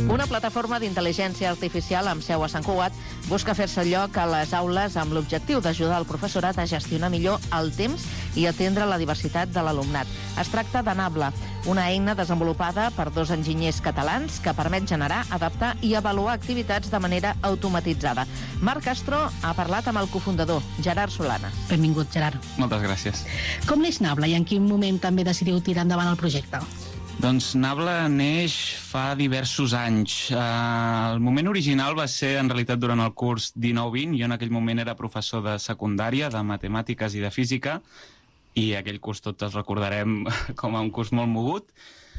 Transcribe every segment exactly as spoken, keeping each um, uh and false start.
Una plataforma d'intel·ligència artificial amb seu a Sant Cugat busca fer-se lloc a les aules amb l'objectiu d'ajudar el professorat a gestionar millor el temps i atendre la diversitat de l'alumnat. Es tracta de Nabla, una eina desenvolupada per dos enginyers catalans que permet generar, adaptar i avaluar activitats de manera automatitzada. Marc Castro ha parlat amb el cofundador, Gerard Solana. Benvingut, Gerard. Moltes gràcies. Com neix Nabla i en quin moment també decidiu tirar endavant el projecte? Doncs Nabla neix fa diversos anys. Uh, el moment original va ser, en realitat, durant el curs dinou vint. Jo en aquell moment era professor de secundària, de matemàtiques i de física, i aquell curs tots els recordarem com a un curs molt mogut.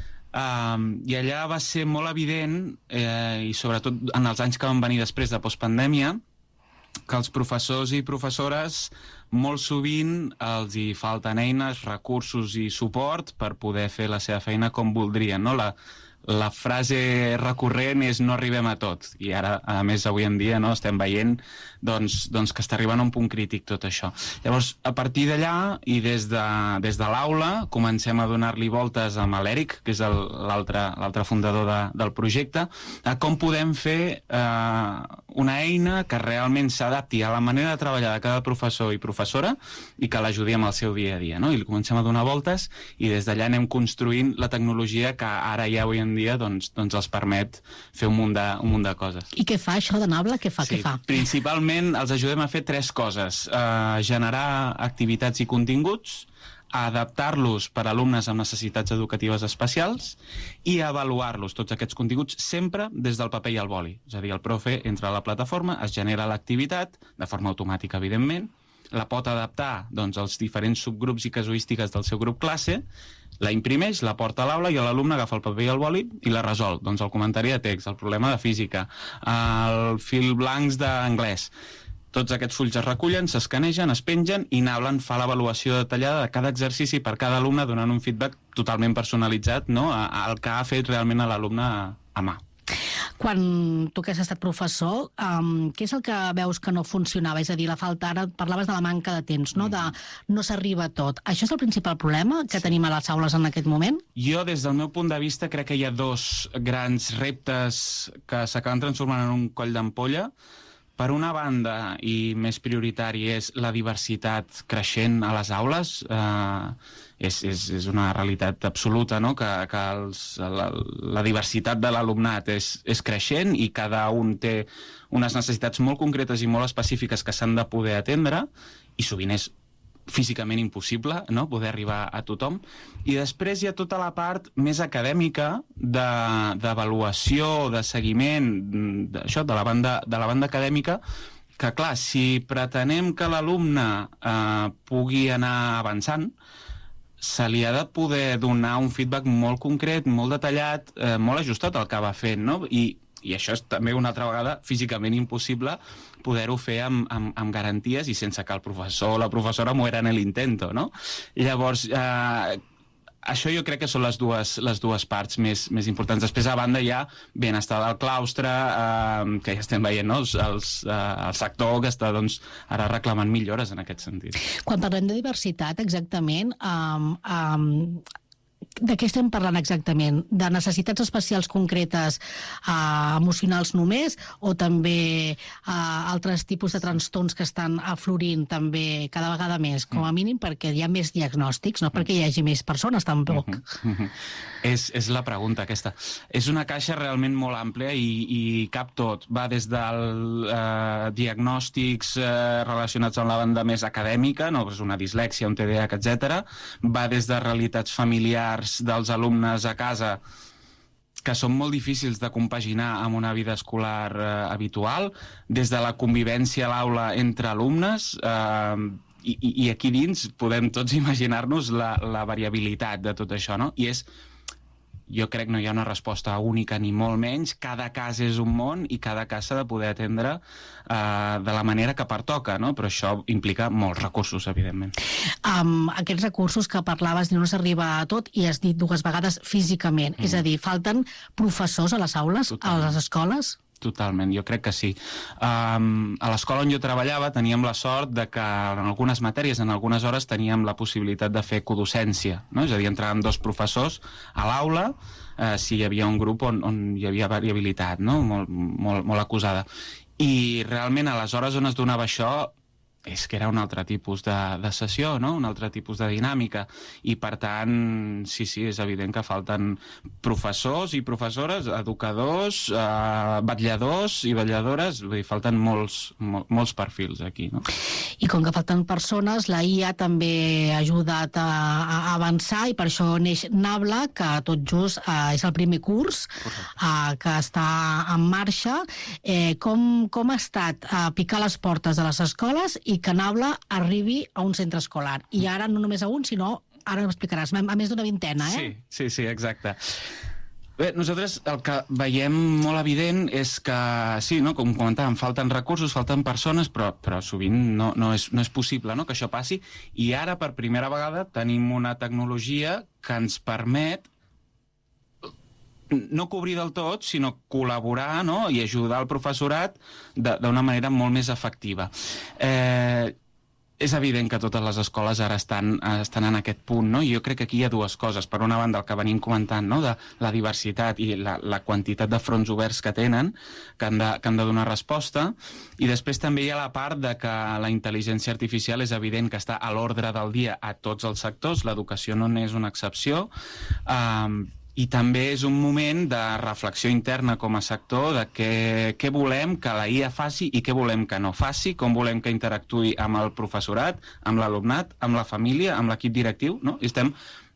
Uh, I allà va ser molt evident, eh, i sobretot en els anys que van venir després de postpandèmia, que els professors i professores molt sovint els hi falten eines, recursos i suport per poder fer la seva feina com voldrien, no? La, la frase recurrent és no arribem a tot, i ara, a més, avui en dia no, estem veient doncs, doncs que està arribant a un punt crític tot això. Llavors, a partir d'allà i des de, des de l'aula comencem a donar-li voltes amb l'Eric, que és l'altre fundador de, del projecte, a com podem fer eh, una eina que realment s'adapti a la manera de treballar de cada professor i professora i que l'ajudi amb el seu dia a dia, no? I comencem a donar voltes i des d'allà anem construint la tecnologia que ara ja avui en dia doncs, doncs els permet fer un munt de, un munt de coses. I què fa això de Nabla? Què fa? Sí, què fa? Principalment els ajudem a fer tres coses. Uh, generar activitats i continguts, a adaptar-los per a alumnes amb necessitats educatives especials i a avaluar-los, tots aquests continguts, sempre des del paper i el boli. És a dir, el profe entra a la plataforma, es genera l'activitat, de forma automàtica, evidentment, la pot adaptar doncs, als diferents subgrups i casuístiques del seu grup classe, la imprimeix, la porta a l'aula i l'alumne agafa el paper i el boli i la resol. Doncs el comentari de text, el problema de física, el fil blancs d'anglès. Tots aquests fulls es recullen, s'escanegen, es pengen i Nabla fa l'avaluació detallada de cada exercici per cada alumne donant un feedback totalment personalitzat, no?, al que ha fet realment a l'alumne a, a mà. Quan tu que has estat professor, um, què és el que veus que no funcionava? És a dir, la falta, ara parlaves de la manca de temps, no? De no s'arriba a tot. Això és el principal problema que sí. tenim a les aules en aquest moment? Jo, des del meu punt de vista, crec que hi ha dos grans reptes que s'acaben transformant en un coll d'ampolla. Per una banda, i més prioritari, és la diversitat creixent a les aules. Eh, és, és, és una realitat absoluta, no?, que, que els, la, la diversitat de l'alumnat és, és creixent i cada un té unes necessitats molt concretes i molt específiques que s'han de poder atendre, i sovint és físicament impossible, no?, poder arribar a tothom. I després hi ha tota la part més acadèmica d'avaluació, de, de seguiment, d'això, de la banda, de la banda acadèmica, que, clar, si pretenem que l'alumne eh, pugui anar avançant, se li ha de poder donar un feedback molt concret, molt detallat, eh, molt ajustat al que va fent, no? I, i això és també una altra vegada físicament impossible poder-ho fer amb, amb, amb garanties i sense que el professor o la professora muera en l'intento, no? Llavors, eh, això jo crec que són les dues, les dues parts més, més importants. Després, a banda, hi ha benestar del claustre, eh, que ja estem veient, no?, els, els, eh, el sector que està doncs, ara reclamant millores en aquest sentit. Quan parlem de diversitat, exactament, um, um, de què estem parlant exactament? De necessitats especials concretes uh, emocionals només, o també uh, altres tipus de trastorns que estan aflorint també cada vegada més, com a mínim perquè hi ha més diagnòstics, no perquè hi hagi més persones tampoc? Uh -huh, uh -huh. És, és la pregunta aquesta. És una caixa realment molt àmplia i, i cap tot. Va des dels eh, diagnòstics eh, relacionats amb la banda més acadèmica, no? Una dislèxia, un T D A H, etcètera. Va des de realitats familiars dels alumnes a casa que són molt difícils de compaginar amb una vida escolar eh, habitual, des de la convivència a l'aula entre alumnes, eh, i, i aquí dins podem tots imaginar-nos la, la variabilitat de tot això, no? I és jo crec que no hi ha una resposta única ni molt menys, cada cas és un món i cada cas s'ha de poder atendre eh, de la manera que pertoca, no? Però això implica molts recursos, evidentment. Um, aquests recursos que parlaves no s'arriba a tot i has dit dues vegades físicament, mm. és a dir, falten professors a les aules, Totalment. A les escoles? Totalment, jo crec que sí. Um, a l'escola on jo treballava teníem la sort de que en algunes matèries, en algunes hores, teníem la possibilitat de fer codocència, no? És a dir, entràvem dos professors a l'aula eh, si hi havia un grup on, on hi havia variabilitat, no? Molt, molt, molt acusada. I realment a les hores on es donava això és que era un altre tipus de, de sessió, no? Un altre tipus de dinàmica. I, per tant, sí, sí, és evident que falten professors i professores, educadors, eh, vetlladors i vetlladores, vull dir, falten molts, mol, molts perfils aquí, no? I com que falten persones, la I A també ha ajudat a, a avançar i per això neix Nabla, que tot just eh, és el primer curs eh, que està en marxa. Eh, com, com ha estat eh, picar les portes de les escoles i que Nabla arribi a un centre escolar? I ara no només a un, sinó, ara m'explicaràs, a més d'una vintena, eh? Sí, sí, sí, exacte. Bé, nosaltres el que veiem molt evident és que, sí, no, com comentàvem, falten recursos, falten persones, però, però sovint no, no, és, no és possible, no, que això passi. I ara, per primera vegada, tenim una tecnologia que ens permet no cobrir del tot, sinó col·laborar, no? I ajudar el professorat d'una manera molt més efectiva. Eh, és evident que totes les escoles ara estan, estan en aquest punt, no? I jo crec que aquí hi ha dues coses. Per una banda, el que venim comentant, no? De la diversitat i la, la quantitat de fronts oberts que tenen, que han, de, que han de donar resposta, i després també hi ha la part de que la intel·ligència artificial és evident que està a l'ordre del dia a tots els sectors, l'educació no n'és una excepció, eh, i també és un moment de reflexió interna com a sector de què, què volem que la I A faci i què volem que no faci, com volem que interactuï amb el professorat, amb l'alumnat, amb la família, amb l'equip directiu, no? I estem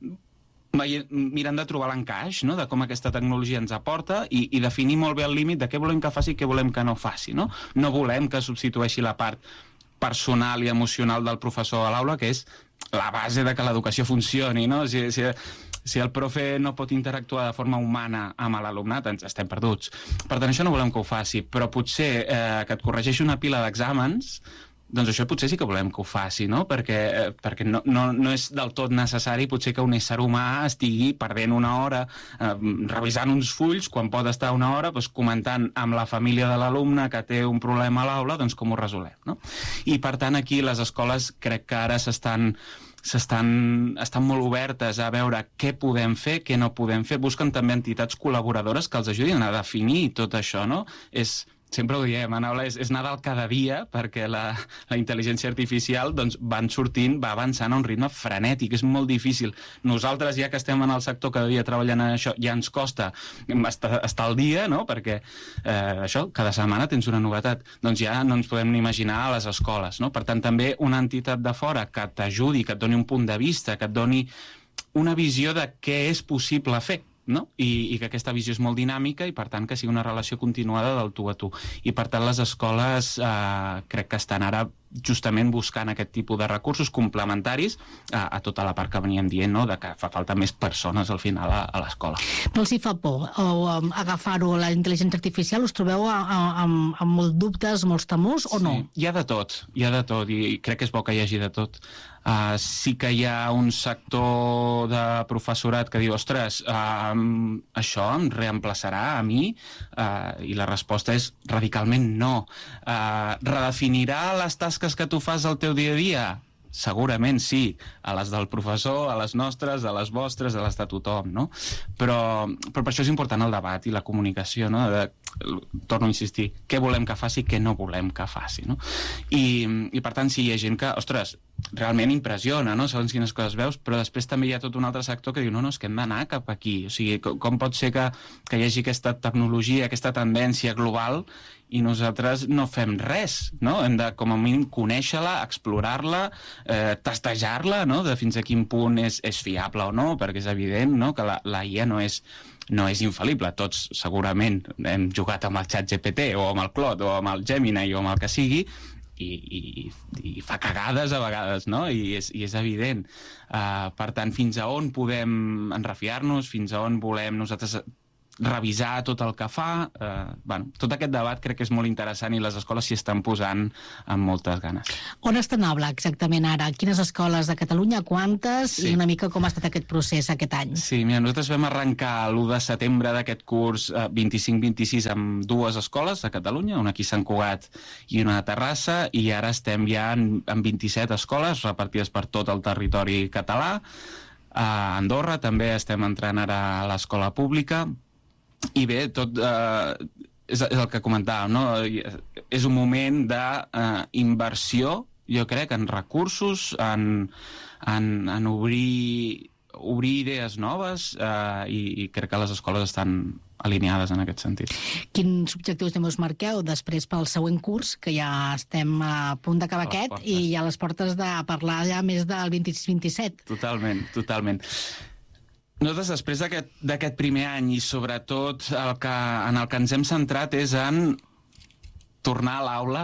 mirant de trobar l'encaix, no? De com aquesta tecnologia ens aporta i, i definir molt bé el límit de què volem que faci i què volem que no faci, no? No volem que substitueixi la part personal i emocional del professor a l'aula, que és la base de que l'educació funcioni, no? Si, si, si el profe no pot interactuar de forma humana amb l'alumnat, ens estem perduts. Per tant, això no volem que ho faci, però potser eh, que et corregeixi una pila d'exàmens, doncs això potser sí que volem que ho faci, no? Perquè, eh, perquè no, no, no és del tot necessari potser que un ésser humà estigui perdent una hora eh, revisant uns fulls, quan pot estar una hora doncs, comentant amb la família de l'alumne que té un problema a l'aula, doncs com ho resolem, no? I per tant aquí les escoles crec que ara s'estan s'estan estan molt obertes a veure què podem fer, què no podem fer. Busquen també entitats col·laboradores que els ajudin a definir tot això, no? És, sempre ho diem, Anna, és, és Nadal cada dia, perquè la, la intel·ligència artificial doncs, van sortint, va avançant a un ritme frenètic, és molt difícil. Nosaltres, ja que estem en el sector cada dia treballant en això, ja ens costa estar, estar al dia, no? Perquè eh, això, cada setmana tens una novetat. Doncs ja no ens podem ni imaginar a les escoles, no? Per tant, també una entitat de fora que t'ajudi, que et doni un punt de vista, que et doni una visió de què és possible fer, no? I, i que aquesta visió és molt dinàmica i per tant que sigui una relació continuada del tu a tu. I per tant les escoles eh, crec que estan ara justament buscant aquest tipus de recursos complementaris a, a tota la part que veníem dient, no? De que fa falta més persones al final a, a l'escola. No els hi fa por o, um, agafar-ho a la intel·ligència artificial? Us trobeu a, a, amb, amb molts dubtes, molts temors o no? Sí, hi ha de tot, hi ha de tot i, i crec que és bo que hi hagi de tot. Uh, sí que hi ha un sector de professorat que diu, ostres, uh, això em reemplaçarà a mi? Uh, I la resposta és radicalment no. Uh, redefinirà les tasques que tu fas al teu dia a dia? Segurament sí, a les del professor, a les nostres, a les vostres, a les de tothom, no? Però, però per això és important el debat i la comunicació, no? De, torno a insistir, què volem que faci i què no volem que faci, no? I, i per tant, sí, hi ha gent que, ostres, realment impressiona, no? Segons quines coses veus, però després també hi ha tot un altre sector que diu, no, no, és que hem d'anar cap aquí. O sigui, com, com pot ser que, que hi hagi aquesta tecnologia, aquesta tendència global i nosaltres no fem res, no? Hem de, com a mínim, conèixer-la, explorar-la, eh, testejar-la, no? De fins a quin punt és, és fiable o no, perquè és evident, no? Que la, la I A no és, no és infal·lible. Tots, segurament, hem jugat amb el xat G P T o amb el Claude o amb el Gemini o amb el que sigui, i, i, i fa cagades a vegades, no? I és, i és evident. Uh, per tant, fins a on podem enrefiar-nos, fins a on volem nosaltres revisar tot el que fa. Eh, bueno, tot aquest debat crec que és molt interessant i les escoles s'hi estan posant amb moltes ganes. On està Nabla exactament ara? Quines escoles de Catalunya, quantes, sí. I una mica com ha estat aquest procés aquest any? Sí, mira, nosaltres vam arrencar l'u de setembre d'aquest curs eh, vint-i-cinc vint-i-sis amb dues escoles a Catalunya, una aquí a Sant Cugat i una a Terrassa, i ara estem ja en, en vint-i-set escoles repartides per tot el territori català. A Andorra també estem entrant ara a l'escola pública. I bé, tot eh, és, és el que comentàvem, no? És un moment d'inversió, eh, jo crec, en recursos, en, en, en obrir, obrir idees noves, eh, i, i crec que les escoles estan alineades en aquest sentit. Quins objectius també us marqueu després pel següent curs, que ja estem a punt d'acabar aquest, i ja a les portes de parlar ja més del vint-i-sis vint-i-set? Totalment, totalment. Nosaltres, després d'aquest primer any, i sobretot el que, en el que ens hem centrat és en tornar a l'aula,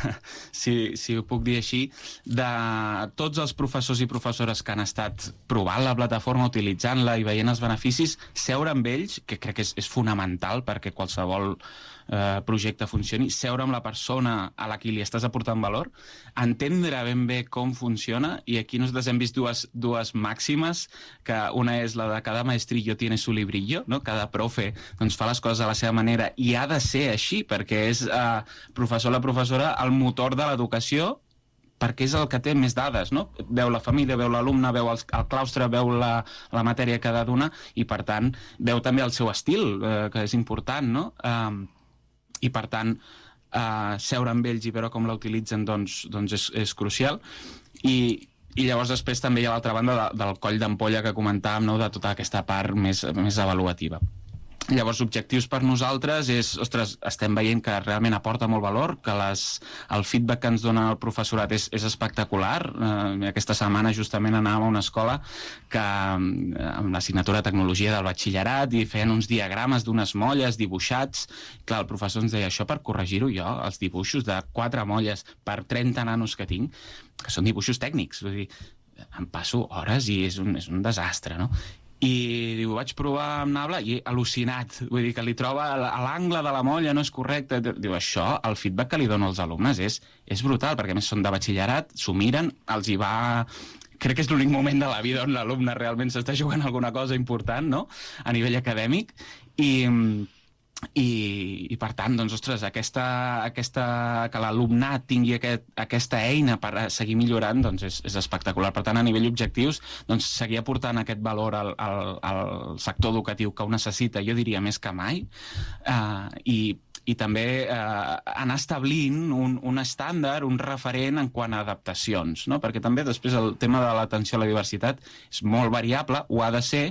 si, si ho puc dir així, de tots els professors i professores que han estat provant la plataforma, utilitzant-la i veient els beneficis, seure amb ells, que crec que és, és fonamental perquè qualsevol eh, projecte funcioni, seure amb la persona a la qui li estàs aportant valor, entendre ben bé com funciona, i aquí nosaltres hem vist dues, dues màximes, que una és la de cada maestrillo tiene su librillo, no? Cada profe doncs, fa les coses a la seva manera, i ha de ser així, perquè és eh, professor la professora el motor de l'educació, perquè és el que té més dades, no? Veu la família, veu l'alumne, veu el, el claustre, veu la, la matèria que ha de donar, i per tant veu també el seu estil, eh, que és important, no? Eh, i per tant eh, seure amb ells i veure com la utilitzen doncs, doncs és, és crucial. I, i llavors després també hi ha l'altra banda de, del coll d'ampolla que comentàvem, no? De tota aquesta part més, més avaluativa. Llavors, objectius per nosaltres és, ostres, estem veient que realment aporta molt valor, que les, el feedback que ens dona el professorat és, és espectacular. Eh, aquesta setmana justament anàvem a una escola que, amb l'assignatura de tecnologia del batxillerat, i feien uns diagrames d'unes molles dibuixats. Clar, el professor ens deia, això per corregir-ho jo, els dibuixos de quatre molles per trenta nanos que tinc, que són dibuixos tècnics, vull dir, em passo hores i és un, és un desastre, no? I diu, vaig provar amb Nabla i he al·lucinat, vull dir que li troba a l'angle de la molla no és correcte. Diu, això, el feedback que li dono als alumnes és, és brutal, perquè a més són de batxillerat, s'ho miren, els hi va... Crec que és l'únic moment de la vida on l'alumne realment s'està jugant alguna cosa important, no?, a nivell acadèmic, i... I, i per tant, doncs, ostres, aquesta, aquesta, que l'alumnat tingui aquest, aquesta eina per seguir millorant, doncs és, és espectacular. Per tant, a nivell objectius, doncs, seguir aportant aquest valor al, al, al sector educatiu que ho necessita, jo diria, més que mai, eh, i i també eh, anar establint un, un estàndard, un referent en quant a adaptacions, no? Perquè també després el tema de l'atenció a la diversitat és molt variable, ho ha de ser,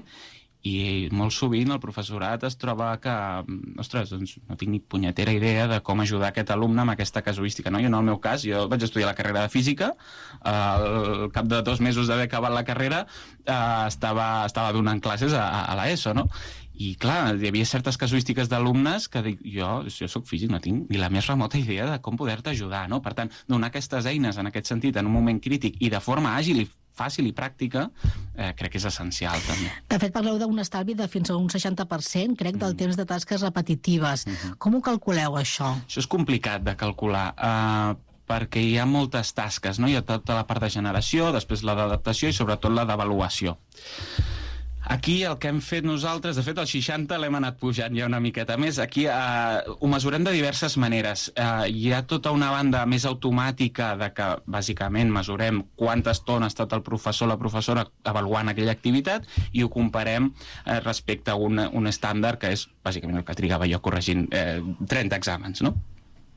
i molt sovint el professorat es troba que, ostres, doncs no tinc ni punyetera idea de com ajudar aquest alumne amb aquesta casuística, no? Jo, en el meu cas, jo vaig estudiar la carrera de física, eh, al cap de dos mesos d'haver acabat la carrera eh, estava, estava donant classes a, a l'ESO, no? I clar, hi havia certes casuístiques d'alumnes que dic, jo, jo soc físic, no tinc ni la més remota idea de com poder-te ajudar, no? Per tant, donar aquestes eines en aquest sentit, en un moment crític i de forma àgil i fàcil i pràctica, eh, crec que és essencial, també. De fet, parleu d'un estalvi de fins a un seixanta per cent, crec, del mm. temps de tasques repetitives. Mm-hmm. Com ho calculeu, això? Això és complicat de calcular, eh, perquè hi ha moltes tasques, no? Hi ha tota la part de generació, després la d'adaptació i sobretot la d'avaluació. Aquí el que hem fet nosaltres, de fet el seixanta l'hem anat pujant ja una miqueta més, aquí eh, ho mesurem de diverses maneres. Eh, hi ha tota una banda més automàtica de que bàsicament mesurem quanta estona ha estat el professor o la professora avaluant aquella activitat i ho comparem eh, respecte a un, un estàndard que és bàsicament el que trigava jo corregint eh, trenta exàmens, no?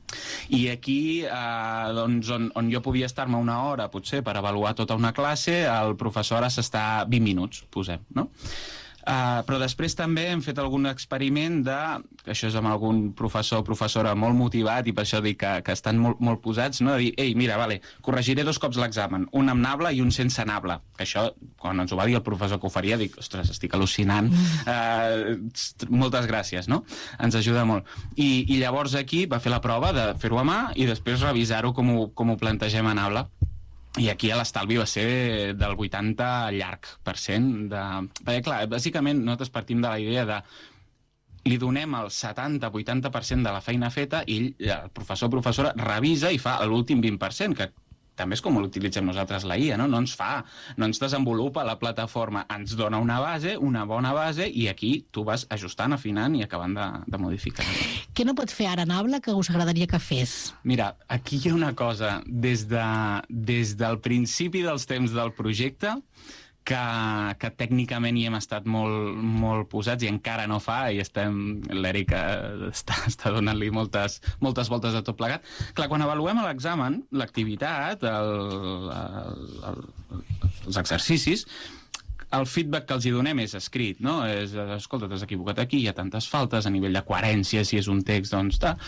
I aquí, eh, doncs, on, on jo podia estar-me una hora, potser, per avaluar tota una classe, el professor ara s'està vint minuts, posem, no? Uh, però després també hem fet algun experiment de, que això és amb algun professor o professora molt motivat i per això dic que, que estan molt, molt posats, no? De dir, ei, mira, vale, corregiré dos cops l'examen, un amb Nabla i un sense Nabla. Que això, quan ens ho va dir el professor que ho faria, dic, ostres, estic al·lucinant, uh, moltes gràcies, no? Ens ajuda molt. I, i llavors aquí va fer la prova de fer-ho a mà i després revisar-ho com, ho, com ho plantegem a Nabla. I aquí l'estalvi va ser del vuitanta llarg per cent. De... Perquè, clar, bàsicament nosaltres partim de la idea de li donem el setanta a vuitanta per cent de la feina feta i ell, el professor o professora, revisa i fa l'últim vint per cent, que també és com l'utilitzem nosaltres la I A, no? No ens fa, no ens desenvolupa la plataforma, ens dona una base, una bona base, i aquí tu vas ajustant, afinant i acabant de, de modificar. Què no pots fer ara en Aula que us agradaria que fes? Mira, aquí hi ha una cosa, des, de, des del principi dels temps del projecte, que, que tècnicament hi hem estat molt, molt posats i encara no fa, i estem, l'Eric està, està donant-li moltes, moltes voltes a tot plegat. Clar, quan avaluem l'examen, l'activitat, el, el, el, els exercicis, el feedback que els hi donem és escrit, no? És, escolta, t'has equivocat aquí, hi ha tantes faltes, a nivell de coherència, si és un text, doncs està.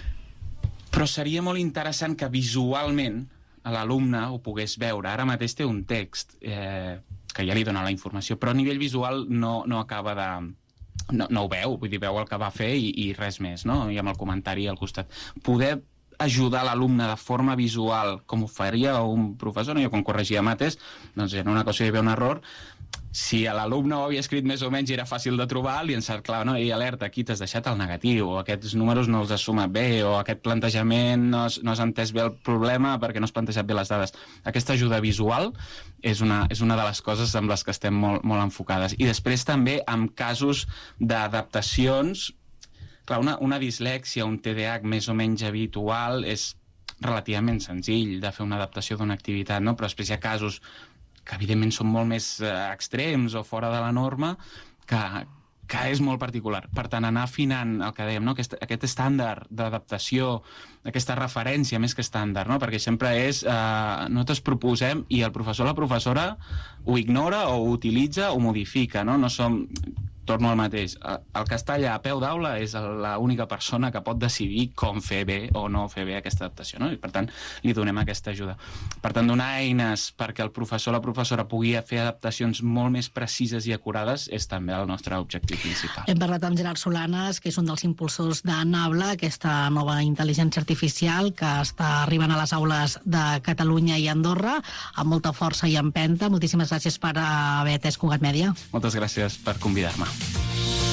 Però seria molt interessant que visualment l'alumne ho pogués veure. Ara mateix té un text eh, que ja li dona la informació, però a nivell visual no, no acaba de... No, no ho veu, vull dir, veu el que va fer i, i res més, no? I amb el comentari al costat. Poder ajudar l'alumne de forma visual, com ho faria un professor, no? Jo quan corregia mates, doncs en una cosa hi havia un error, si l'alumne ho havia escrit més o menys i era fàcil de trobar, li encerclava, no? I alerta, aquí t'has deixat el negatiu, o aquests números no els has sumat bé, o aquest plantejament no has, no has entès bé el problema perquè no has plantejat bé les dades. Aquesta ajuda visual és una, és una de les coses amb les que estem molt, molt enfocades. I després també amb casos d'adaptacions, clar, una, una dislèxia, un T D A H més o menys habitual és relativament senzill de fer una adaptació d'una activitat, no? Però després hi ha casos que evidentment són molt més eh, extrems o fora de la norma, que, que és molt particular. Per tant, anar afinant el que dèiem, no? aquest, aquest estàndard d'adaptació, aquesta referència més que estàndard, no? Perquè sempre és, eh, nosaltres proposem i el professor o la professora ho ignora o ho utilitza o modifica, no? No som... Torno al mateix. El que està allà a peu d'aula és l'única persona que pot decidir com fer bé o no fer bé aquesta adaptació, no? I per tant, li donem aquesta ajuda. Per tant, donar eines perquè el professor o la professora pugui fer adaptacions molt més precises i acurades és també el nostre objectiu principal. Hem parlat amb Gerard Solanes, que és un dels impulsors d'Enabla, aquesta nova intel·ligència artificial que està arribant a les aules de Catalunya i Andorra, amb molta força i empenta. Moltíssimes gràcies per haver atès Cugat Mèdia. Moltes gràcies per convidar-me.